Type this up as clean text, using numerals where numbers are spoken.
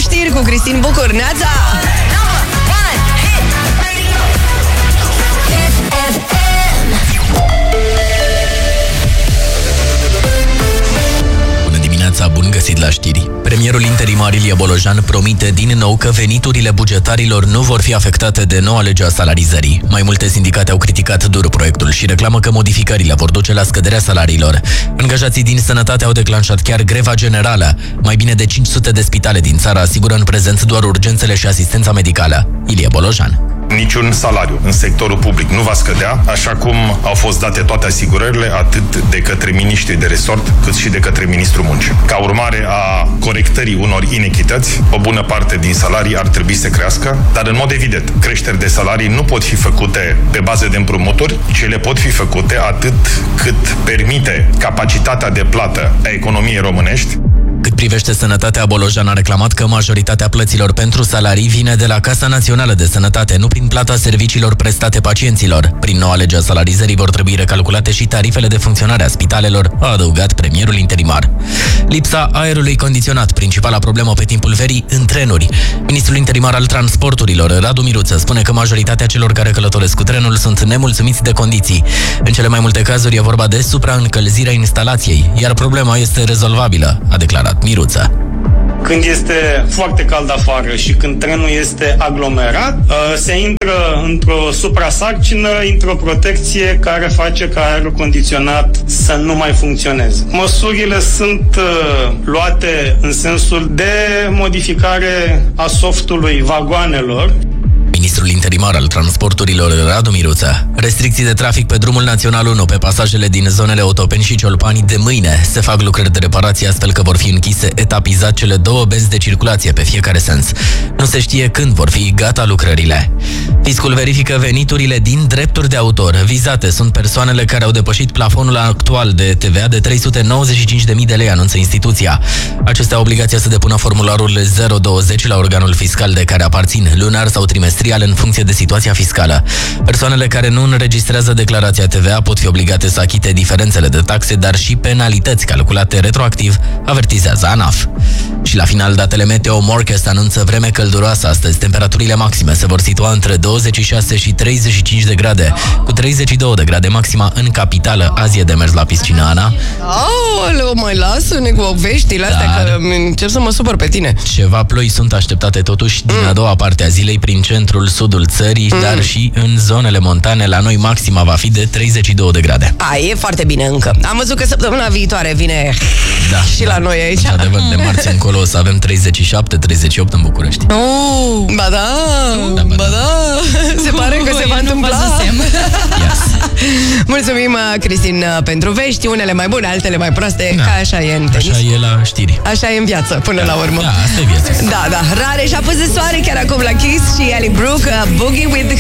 știri cu Cristin Bucur. Neața! Bun găsit la știri. Premierul interimar Ilie Bolojan promite din nou că veniturile bugetarilor nu vor fi afectate de noua lege a salarizării. Mai multe sindicate au criticat dur proiectul și reclamă că modificările vor duce la scăderea salariilor. Angajații din sănătate au declanșat chiar greva generală. Mai bine de 500 de spitale din țară asigură în prezent doar urgențele și asistența medicală. Ilie Bolojan. Niciun salariu în sectorul public nu va scădea, așa cum au fost date toate asigurările, atât de către miniștrii de resort, cât și de către ministrul muncii. Ca urmare a corectării unor inechități, o bună parte din salarii ar trebui să crească, dar în mod evident, creșteri de salarii nu pot fi făcute pe bază de împrumuturi, ci ele pot fi făcute atât cât permite capacitatea de plată a economiei românești. Cât privește sănătatea, Bolojan a reclamat că majoritatea plăților pentru salarii vine de la Casa Națională de Sănătate, nu prin plata serviciilor prestate pacienților. Prin noua lege a salarizării vor trebui recalculate și tarifele de funcționare a spitalelor, a adăugat premierul interimar. Lipsa aerului condiționat, principala problemă pe timpul verii în trenuri. Ministrul interimar al transporturilor, Radu Miruță, spune că majoritatea celor care călătoresc cu trenul sunt nemulțumiți de condiții. În cele mai multe cazuri e vorba de supraîncălzirea instalației, iar problema este rezolvabilă, a declarat Miruță. Când este foarte cald afară și când trenul este aglomerat, se intră într-o suprasarcină, într-o protecție care face ca aerul condiționat să nu mai funcționeze. Măsurile sunt luate în sensul de modificare a softului vagoanelor. Ministrul interimar al transporturilor, Radu Miruță. Restricții de trafic pe drumul național 1 pe pasajele din zonele Otopeni și Ciolpani de mâine. Se fac lucrări de reparație astfel că vor fi închise etapizat cele două benzi de circulație pe fiecare sens. Nu se știe când vor fi gata lucrările. Fiscul verifică veniturile din drepturi de autor. Vizate sunt persoanele care au depășit plafonul actual de TVA de 395.000 de lei, anunță instituția. Acestea au obligația să depună formularul 020 la organul fiscal de care aparțin, lunar sau trimestrial, în funcție de situația fiscală. Persoanele care nu înregistrează declarația TVA pot fi obligate să achite diferențele de taxe, dar și penalități calculate retroactiv, avertizează ANAF. Și la final, datele Meteo Morcast anunță vreme călduroasă astăzi. Temperaturile maxime se vor situa între 26 și 35 de grade, cu 32 de grade maxima în capitală. Azi e de mers la piscină, Ana. Aoleu, mai lasă-ne cu veștile astea, că încep să mă supăr pe tine. Ceva ploi sunt așteptate totuși din a doua parte a zilei prin centrul, sudul țării, dar și în zonele montane. La noi maxima va fi de 32 de grade. E foarte bine încă. Am văzut că săptămâna viitoare vine și la noi aici. Adevăr, de marți încolo o să avem 37-38 în București. Ba da. Se pare că se va întâmpla. Mulțumim, Cristin, pentru vești, unele mai bune, altele mai proaste, ca așa e în tenis. Așa e la știri. Așa e în viață, până la urmă. Da, asta e viața. Da. Rare și apus de soare chiar acum la Kiss și Ali Brooke, Boogie with